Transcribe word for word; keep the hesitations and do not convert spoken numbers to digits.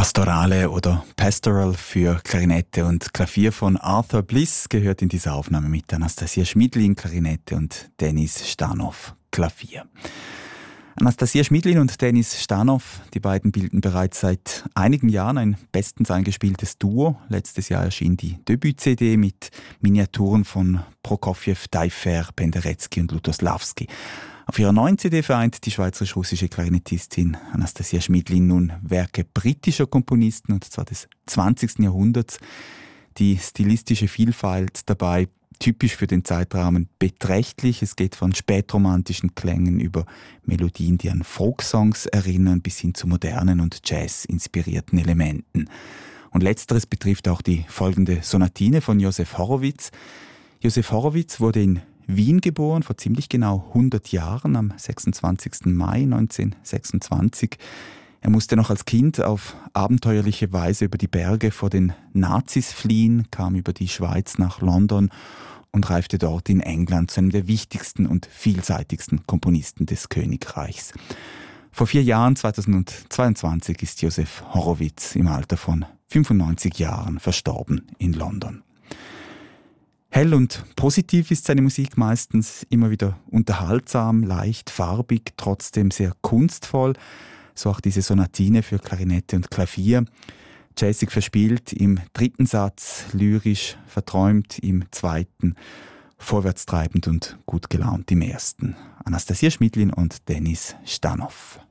Pastorale oder Pastoral für Klarinette und Klavier von Arthur Bliss gehört in dieser Aufnahme mit Anastasia Schmidlin Klarinette und Denis Stanow Klavier. Anastasia Schmidlin und Denis Stanow, die beiden bilden bereits seit einigen Jahren ein bestens eingespieltes Duo. Letztes Jahr erschien die Debüt-C D mit Miniaturen von Prokofjew, Taillefer, Penderecki und Lutoslawski. Auf ihrer neuen C D vereint die schweizerisch-russische Klarinettistin Anastasia Schmidlin nun Werke britischer Komponisten, und zwar des zwanzigsten Jahrhunderts. Die stilistische Vielfalt dabei typisch für den Zeitrahmen beträchtlich. Es geht von spätromantischen Klängen über Melodien, die an Folksongs erinnern, bis hin zu modernen und Jazz-inspirierten Elementen. Und letzteres betrifft auch die folgende Sonatine von Josef Horowitz. Josef Horowitz wurde in Wien geboren, vor ziemlich genau hundert Jahren, am sechsundzwanzigsten Mai neunzehnhundertsechsundzwanzig. Er musste noch als Kind auf abenteuerliche Weise über die Berge vor den Nazis fliehen, kam über die Schweiz nach London und reifte dort in England zu einem der wichtigsten und vielseitigsten Komponisten des Königreichs. Vor vier Jahren, zweitausendzweiundzwanzig, ist Josef Horowitz im Alter von fünfundneunzig Jahren verstorben in London. Hell und positiv ist seine Musik meistens, immer wieder unterhaltsam, leicht, farbig, trotzdem sehr kunstvoll. So auch diese Sonatine für Klarinette und Klavier. Jazzig verspielt im dritten Satz, lyrisch verträumt im zweiten, vorwärtstreibend und gut gelaunt im ersten. Anastasia Schmidlin und Denis Stanow.